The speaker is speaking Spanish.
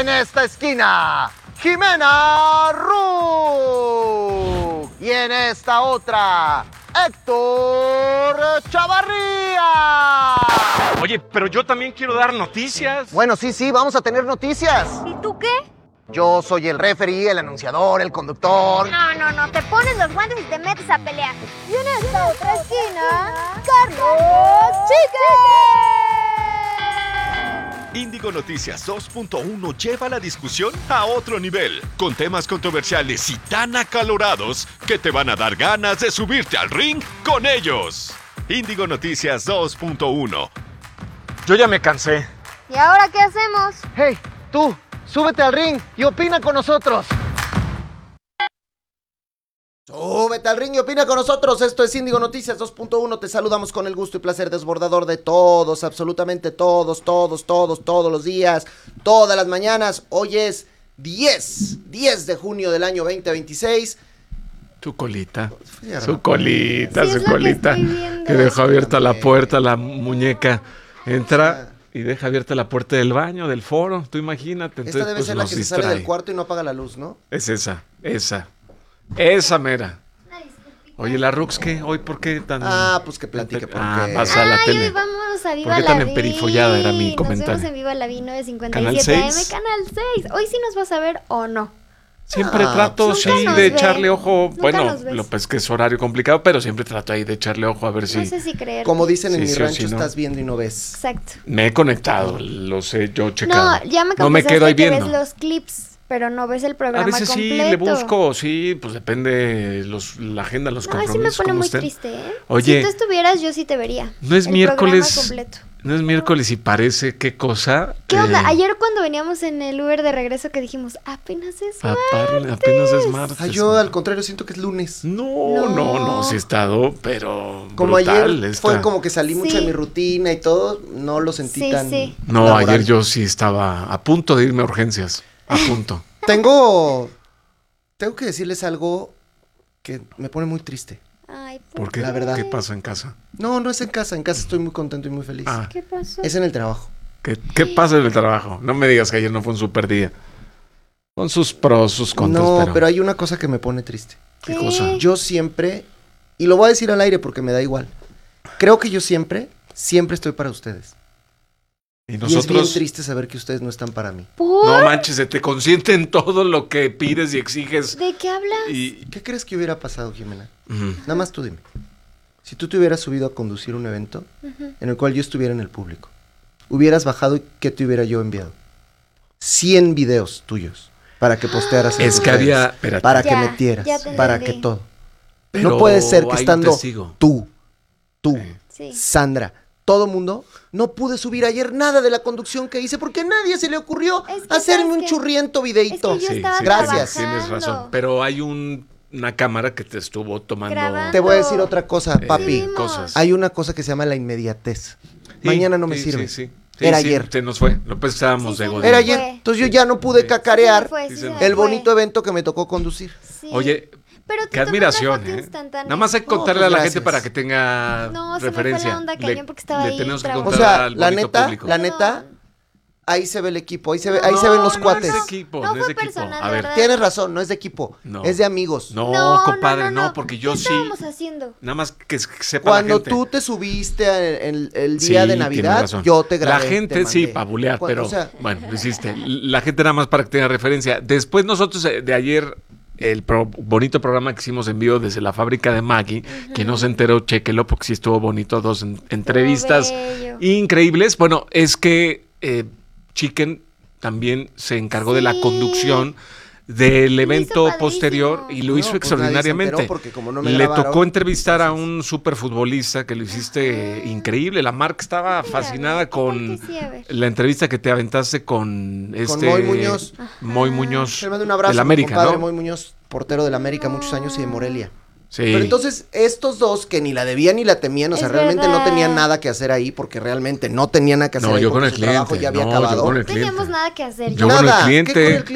En esta esquina, Jimena Ru. Y en esta otra, Héctor Chavarría. Oye, pero yo también quiero dar noticias. Bueno, sí, vamos a tener noticias. ¿Y tú qué? Yo soy el referee, el anunciador, el conductor. No, te pones los guantes y te metes a pelear. Y en esta otra esquina, Carlos Chique. Índigo Noticias 2.1 lleva la discusión a otro nivel, con temas controversiales y tan acalorados que te van a dar ganas de subirte al ring con ellos. Índigo Noticias 2.1. Yo ya me cansé. ¿Y ahora qué hacemos? Hey, tú, súbete al ring y opina con nosotros. Súbete al ring y opina con nosotros. Esto es Índigo Noticias 2.1. Te saludamos con el gusto y placer desbordador de todos, absolutamente todos los días, todas las mañanas. Hoy es 10 de junio del año 2026. Tu colita, Sí, su colita, Sí, su es lo que colita. estoy viendo. Que deja abierta la También. puerta, la muñeca. Entra y deja abierta la puerta del baño, del foro. Tú imagínate. Esta debe ser la que se sale del cuarto y no apaga la luz, ¿no? Es esa mera. Oye, la Rux, ¿qué? ¿Hoy por qué tan...? Pues que platique porque... vas a la Ay, tele. hoy vamos a Viva ¿Por qué la tan Lavín. emperifollada era mi comentario? Nos vemos en Viva la Lavín 957 ¿Canal AM, 6? Canal 6. Hoy sí nos vas a ver o no. Siempre Ah, trato, pues sí, nunca nos de ve. echarle ojo. Nunca Bueno, nos ves. lo pues que es horario complicado, pero siempre trato ahí de echarle ojo a ver si... No sé si creer. Como dicen en Sí, mi sí o rancho, sí, ¿no? estás viendo y no ves. Exacto. Me he conectado, lo sé, yo he checado. No, ya me No me confesaste quedo ahí que viendo. ves los clips, pero no ves el A programa veces completo. sí, le busco, sí, pues depende la agenda, los No, sí compromisos. me pone como muy estén. triste, ¿eh? Oye. Si tú estuvieras, yo sí te vería. No es El miércoles. programa completo. No es miércoles y parece qué cosa. ¿Qué onda? Ayer cuando veníamos en el Uber de regreso que dijimos, apenas es apenas es martes. Yo al contrario siento que es lunes. No, sí he estado, pero Como brutal ayer esta. fue como que salí mucho de Sí. mi rutina y todo, no lo sentí Sí, tan sí. No, laboral. ayer yo sí estaba a punto de irme a urgencias, a punto. Tengo que decirles algo que me pone muy triste. Ay, ¿Por qué? La verdad. ¿Qué pasa en casa? No es en casa estoy muy contento y muy feliz. Ah, ¿Qué pasó? Es en el trabajo. ¿qué pasa en el trabajo? No me digas que ayer no fue un super día. Con sus pros, sus contras, No, pero hay una cosa que me pone triste. ¿Qué cosa? Yo siempre, y lo voy a decir al aire porque me da igual, creo que yo siempre estoy para ustedes. Y Y es bien nosotros... triste saber que ustedes no están para mí. ¿Por? No manches, se te consiente en todo lo que pides y exiges. ¿De qué hablas? Y... ¿Qué crees que hubiera pasado, Jimena? Ujú. Nada más tú dime. Si tú te hubieras subido a conducir un evento en el cual yo estuviera en el público, hubieras bajado y ¿qué te hubiera yo enviado? 100 videos tuyos para que postearas en Es tus que redes, había... espérate. para que Ya, metieras, ya te para que entendí. todo. Pero No puede ser que hay un estando testigo. tú, Sí. Sandra, todo mundo, no pude subir ayer nada de la conducción que hice porque a nadie se le ocurrió Es que hacerme sabes un que- churriento videíto. es que yo estaba Gracias. Tienes razón. trabajando. Pero hay una cámara que te estuvo tomando... Grabando. Te voy a decir otra cosa, papi. vimos. Cosas. Hay una cosa que se llama la inmediatez. Sí, Mañana no me sí, sirve. Sí. Era Sí, ayer. Se nos fue. Lo pensábamos Sí, de se Godín. nos Era fue. ayer. Entonces yo ya no pude cacarear Sí, se se me me el fue. bonito evento que me tocó conducir. Sí. Oye, Pero te qué tomé admiración, una foto ¿eh? instantánea. Nada más hay que No, contarle pues a la gracias. gente para que tenga No, se me fue referencia. la onda cañón porque estaba ahí tenemos que trabajando. O contar sea, al la bonito neta, público. la neta, ahí se ve el equipo, ahí se ven los No cuates. es de equipo, No no, es fue de equipo. personal, A de ver, verdad. Tienes razón, no es de equipo, No. es de amigos. no, compadre, no, porque yo ¿Qué sí... estábamos haciendo? Nada más que sepa la Cuando gente. tú te subiste el día Sí, de tienes Navidad, razón. yo te grabé. La gente te sí, mandé. para bulear, pero O sea, bueno, lo hiciste. La gente nada más para que tenga referencia. Después nosotros de ayer, bonito programa que hicimos en vivo desde la fábrica de Maggie, quien no se enteró, chéquelo porque sí estuvo bonito, dos entrevistas bello. increíbles. Bueno, es que Chicken también se encargó de la Sí. conducción del Lo evento hizo posterior padrísimo. y lo No, hizo pues nadie se extraordinariamente. enteró porque como no me Le grabaron, tocó entrevistar a entonces- un superfutbolista que lo hiciste increíble. La marca estaba Mira, fascinada con claro que sí, a ver. la entrevista que te aventaste con Moy Muñoz. Moy Muñoz. Le mando un abrazo, del mi América, compadre ¿no? Moy Muñoz, portero del América muchos años y de Morelia. Sí. Pero entonces, estos dos que ni la debían ni la temían, o sea, Es realmente no verdad. tenían nada que hacer ahí, porque realmente no tenían nada que hacer No, ahí yo porque con el su trabajo cliente. ya había No, acabado. yo con el No teníamos cliente. nada que hacer. Yo ya. con el Nada, cliente. ¿qué con el cliente?